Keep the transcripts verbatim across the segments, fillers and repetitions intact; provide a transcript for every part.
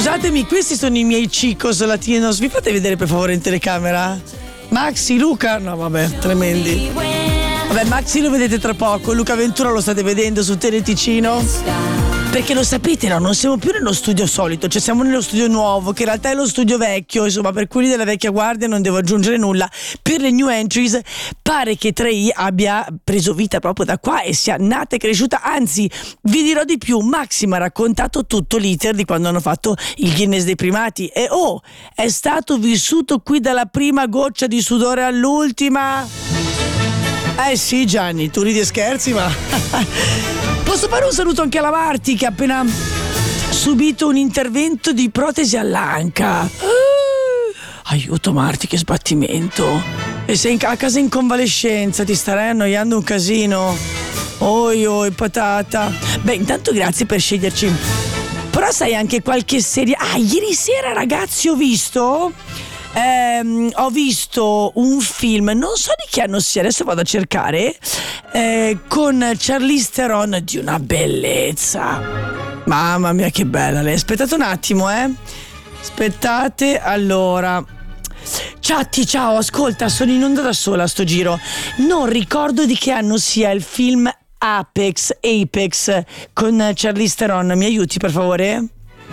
Scusatemi, questi sono i miei chicos latinos. Vi fate vedere per favore in telecamera? Maxi, Luca? No, vabbè, tremendi. Vabbè, Maxi lo vedete tra poco. Luca Ventura lo state vedendo su Teleticino. Perché lo sapete, no? Non siamo più nello studio solito, cioè siamo nello studio nuovo, che in realtà è lo studio vecchio. Insomma, per quelli della vecchia guardia non devo aggiungere nulla. Per le new entries pare che tre i abbia preso vita proprio da qua e sia nata e cresciuta. Anzi, vi dirò di più, Maxi mi ha raccontato tutto l'iter di quando hanno fatto il Guinness dei primati. E oh, è stato vissuto qui dalla prima goccia di sudore all'ultima. Eh sì, Gianni, tu ridi e scherzi, ma posso fare un saluto anche alla Marti, che ha appena subito un intervento di protesi all'anca. Uh, aiuto Marti, che sbattimento. E sei in, a casa in convalescenza, ti starai annoiando un casino. Oi oi patata. Beh, intanto grazie per sceglierci. Però sai anche qualche serie. Ah, ieri sera ragazzi ho visto ehm, Ho visto un film, non so di che anno sia, adesso vado a cercare, eh, con Charlize Theron, di una bellezza. Mamma mia che bella lei. Aspettate un attimo, eh Aspettate, allora. Ciatti, ciao, ascolta, sono in onda da sola a sto giro. Non ricordo di che anno sia il film Apex, Apex con Charlize Theron. Mi aiuti per favore?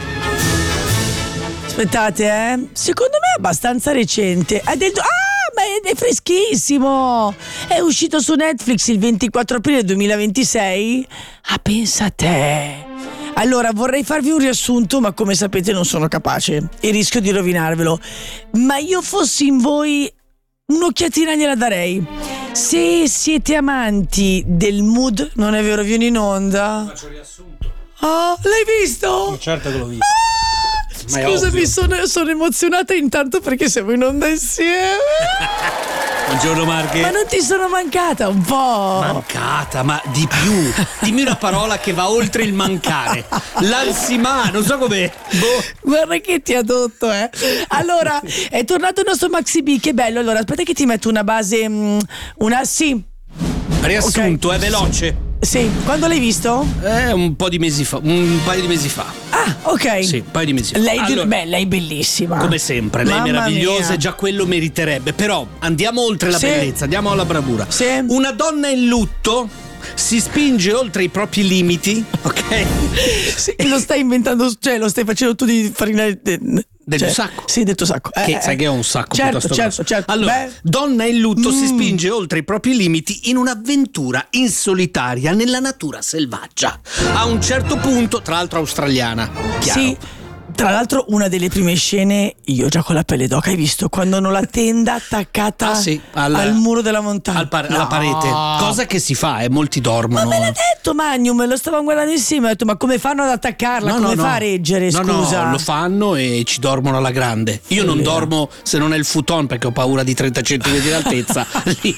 Aspettate, eh secondo me è abbastanza recente. È del... Ah, ma è, è freschissimo. È uscito su Netflix il ventiquattro aprile duemilaventisei. Ah, pensa a te. Allora, vorrei farvi un riassunto, ma come sapete non sono capace e rischio di rovinarvelo. Ma io fossi in voi, un'occhiatina gliela darei. Se siete amanti del mood, non è vero, vieni in onda. Faccio il riassunto. Oh, l'hai visto? Certo che l'ho visto. Ah, scusami, sono, sono emozionata intanto perché siamo in onda insieme. Buongiorno Marche. Ma non ti sono mancata un po'? Mancata, ma di più. Dimmi una parola che va oltre il mancare. L'ansimà, non so com'è. Boh. Guarda che ti adotto, eh. Allora, è tornato il nostro Maxi B, che bello. Allora, aspetta che ti metto una base. Una, sì. Riassunto, okay. È veloce. Sì, quando l'hai visto? Eh, un po' di mesi fa, un paio di mesi fa. Ah, ok. Sì, un paio di mesi fa. Lei, allora, beh, lei è bellissima. Come sempre, lei è Mamma meravigliosa mia. e già quello meriterebbe. Però andiamo oltre la Sì. bellezza, andiamo alla bravura. Sì. Una donna in lutto si spinge oltre i propri limiti, ok? Sì, lo stai inventando, cioè lo stai facendo tu di farina del cioè, tuo sacco. Sì, del tuo sacco. Che eh, sai eh. che ho un sacco certo, piuttosto certo, grosso. certo. Allora, Beh. donna in lutto Mm. si spinge oltre i propri limiti in un'avventura in solitaria nella natura selvaggia. A un certo punto, tra l'altro australiana, chiaro. Sì. Tra l'altro una delle prime scene, io già con la pelle d'oca, hai visto quando hanno la tenda attaccata Ah, sì, al, al muro della montagna, al par- no. alla parete, cosa che si fa, eh, molti dormono. Ma me l'ha detto Magnum, lo stavamo guardando insieme, ho detto ma come fanno ad attaccarla, No, come no, fa no. a reggere, no, scusa? No, lo fanno e ci dormono alla grande. Io non Follia. dormo se non è il futon perché ho paura di trenta centimetri di altezza. Lì,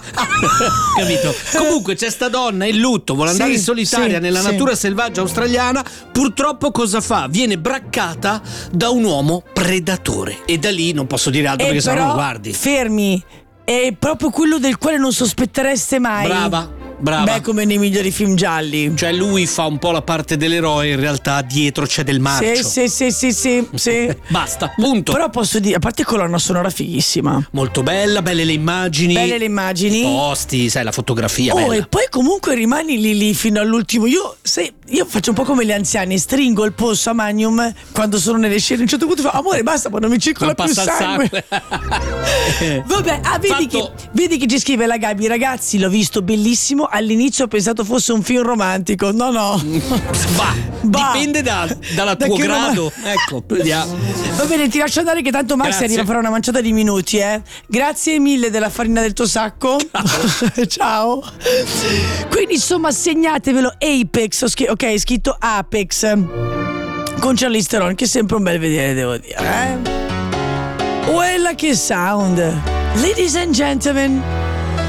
capito? Comunque c'è sta donna in lutto, vuole andare Sì, in solitaria sì, nella sì. natura selvaggia australiana. Purtroppo cosa fa? Viene braccata da un uomo predatore e da lì non posso dire altro E perché se no però, non lo guardi. fermi, è proprio quello del quale non sospettereste mai. Brava, brava. Beh, come nei migliori film gialli. Cioè lui fa un po' la parte dell'eroe, in realtà dietro c'è del marcio. Sì, sì, sì, sì, sì, sì. Basta, punto. Però posso dire, a parte colonna sonora fighissima, Molto bella, belle le immagini. belle le immagini. I posti, sai, la fotografia. Oh, bella. e poi comunque rimani lì lì fino all'ultimo. Io, sai, io faccio un po' come gli anziani, stringo il polso a Magnum quando sono nelle scene. A un certo punto fa, amore, basta, poi non mi circola Non più passa il sangue. sangue. Vabbè, ah, vedi, Fatto. che, vedi che ci scrive la Gabi, ragazzi, l'ho visto bellissimo. All'inizio ho pensato fosse un film romantico. No, no. Va, Va. dipende da, dal Da tuo che grado. Ecco, vediamo. Va bene, ti lascio andare che tanto Max Grazie. arriva a fare una manciata di minuti, eh. Grazie mille della farina del tuo sacco. Ciao. Quindi insomma segnatevelo Apex, ho scri- ok, è scritto Apex con Charlize Theron, che è sempre un bel vedere, devo dire, eh. Uella che sound. Ladies and gentlemen,